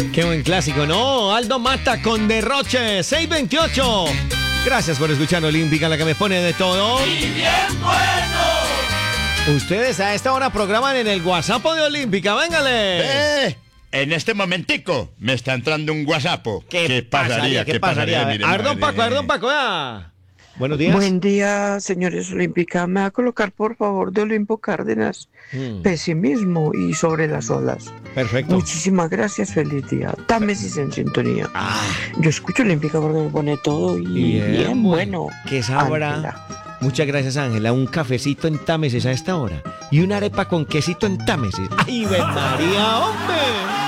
Qué buen clásico, ¿no? Aldo Mata con Derroche, 628. Gracias por escuchar Olímpica, la que me pone de todo. ¡Y bien bueno! Ustedes a esta hora programan en el WhatsApp de Olímpica, véngale. En este momentico me está entrando un WhatsApp. ¿Qué pasaría? Mire, Ardón Paco, ya. Buenos días. Buen día, señores Olímpica. Me va a colocar, por favor, de Olimpo Cárdenas. Pesimismo y sobre las olas. Perfecto. Muchísimas gracias, feliz día. Támesis en sintonía. Yo escucho Olímpica porque me pone todo y bien bueno. ¿Qué sabrá? Ángela. Muchas gracias, Ángela. Un cafecito en Támesis a esta hora. Y una arepa con quesito en Támesis. ¡Ay, ven María, hombre!